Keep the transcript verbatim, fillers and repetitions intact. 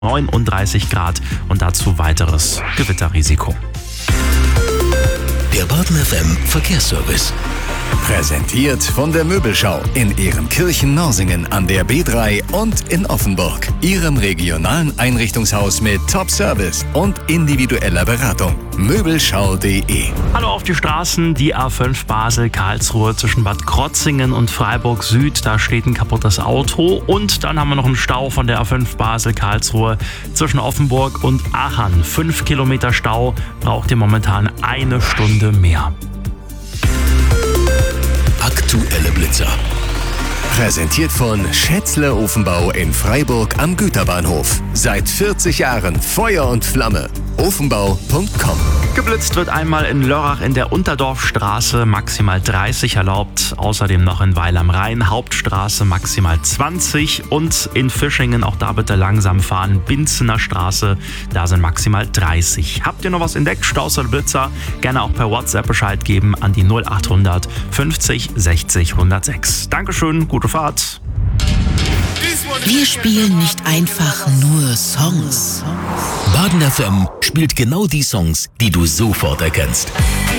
neununddreißig Grad und dazu weiteres Gewitterrisiko. Der Baden F M Verkehrsservice. Präsentiert von der Möbelschau in Ehrenkirchen-Norsingen an der B drei und in Offenburg. Ihrem regionalen Einrichtungshaus mit Top-Service und individueller Beratung. Möbelschau punkt de. Hallo auf die Straßen, die A fünf Basel-Karlsruhe zwischen Bad Krotzingen und Freiburg Süd. Da steht ein kaputtes Auto und dann haben wir noch einen Stau von der A fünf Basel-Karlsruhe zwischen Offenburg und Aachen. Fünf Kilometer Stau, braucht ihr momentan eine Stunde mehr. Aktuelle Blitzer. Präsentiert von Schätzle Ofenbau in Freiburg am Güterbahnhof. Seit vierzig Jahren Feuer und Flamme. ofenbau punkt com. Geblitzt wird einmal in Lörrach in der Unterdorfstraße, maximal dreißig erlaubt. Außerdem noch in Weil am Rhein, Hauptstraße maximal zwanzig. Und in Fischingen, auch da bitte langsam fahren, Binzener Straße, da sind maximal dreißig. Habt ihr noch was entdeckt, Staus oder Blitzer? Gerne auch per WhatsApp Bescheid geben an die null achthundert fünfzig sechzig hundertsechs. Dankeschön, gute Fahrt. Wir spielen nicht einfach nur Songs. Baden F M spielt genau die Songs, die du sofort erkennst.